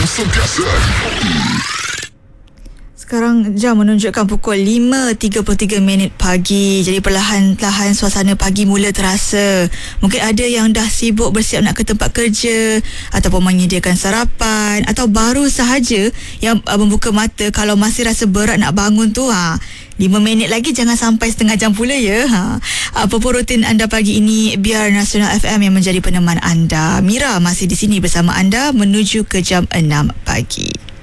Kesegasan. Sekarang jam menunjukkan pukul 5.33 pagi. Jadi perlahan-lahan suasana pagi mula terasa. Mungkin ada yang dah sibuk bersiap nak ke tempat kerja, ataupun menyediakan sarapan, atau baru sahaja yang membuka mata. Kalau masih rasa berat nak bangun tu, 5 minit lagi, jangan sampai setengah jam pula ya. Apa pun rutin anda pagi ini, biar Nasional FM yang menjadi peneman anda. Mira masih di sini bersama anda menuju ke jam 6 pagi.